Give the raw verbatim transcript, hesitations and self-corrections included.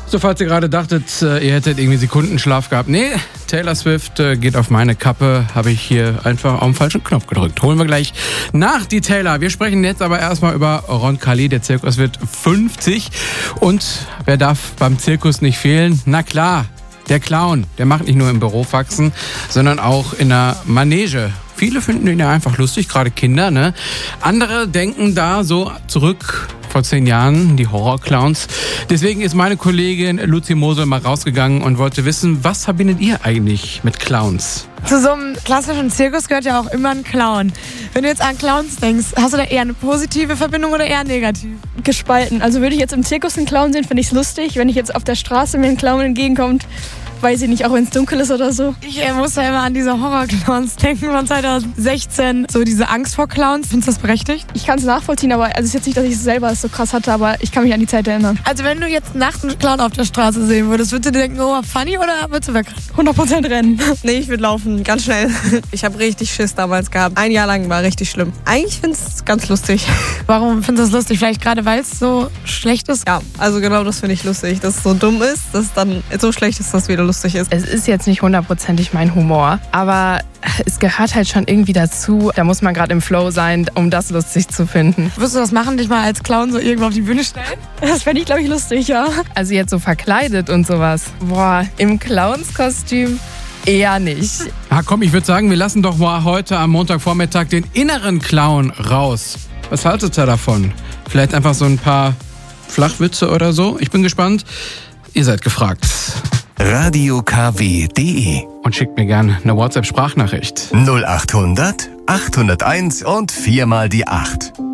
So, falls ihr gerade dachtet, ihr hättet irgendwie Sekundenschlaf gehabt. Nee, Taylor Swift geht auf meine Kappe. Habe ich hier einfach auf den falschen Knopf gedrückt. Holen wir gleich nach die Taylor. Wir sprechen jetzt aber erstmal über Roncalli. Der Zirkus wird fünfzig. Und wer darf beim Zirkus nicht fehlen? Na klar, der Clown. Der macht nicht nur im Büro Faxen, sondern auch in der Manege. Viele finden ihn ja einfach lustig, gerade Kinder, ne? Andere denken da so zurück vor zehn Jahren, die Horrorclowns. Deswegen ist meine Kollegin Luzi Mosel mal rausgegangen und wollte wissen, was verbindet ihr eigentlich mit Clowns? Zu so einem klassischen Zirkus gehört ja auch immer ein Clown. Wenn du jetzt an Clowns denkst, hast du da eher eine positive Verbindung oder eher negativ? Gespalten. Also würde ich jetzt im Zirkus einen Clown sehen, finde ich es lustig. Wenn ich jetzt auf der Straße mir ein Clown entgegenkommt, weiß ich nicht, auch wenn es dunkel ist oder so. Ich äh, muss ja immer an diese Horrorclowns denken von zwanzig sechzehn. So diese Angst vor Clowns. Findest du das berechtigt? Ich kann es nachvollziehen, aber also es ist jetzt nicht, dass ich es selber so krass hatte, aber ich kann mich an die Zeit erinnern. Also wenn du jetzt nachts einen Clown auf der Straße sehen würdest, würdest du dir denken, oh, funny oder würdest du weg? hundert Prozent rennen. Nee, ich würde laufen, ganz schnell. Ich habe richtig Schiss damals gehabt. Ein Jahr lang war richtig schlimm. Eigentlich finde ich es ganz lustig. Warum findest du das lustig? Vielleicht gerade, weil es so schlecht ist? Ja, also genau das finde ich lustig. Dass es so dumm ist, dass es dann so schlecht ist, dass es wieder lustig ist. Es ist jetzt nicht hundertprozentig mein Humor, aber es gehört halt schon irgendwie dazu. Da muss man gerade im Flow sein, um das lustig zu finden. Würdest du das machen, dich mal als Clown so irgendwo auf die Bühne stellen? Das fände ich, glaube ich, lustig, ja. Also jetzt so verkleidet und sowas. Boah, im Clownskostüm eher nicht. Ah, komm, ich würde sagen, wir lassen doch mal heute am Montagvormittag den inneren Clown raus. Was haltet ihr davon? Vielleicht einfach so ein paar Flachwitze oder so? Ich bin gespannt. Ihr seid gefragt. radio k w punkt d e Und schickt mir gerne eine WhatsApp-Sprachnachricht. null achthundert achthunderteins und viermal die acht.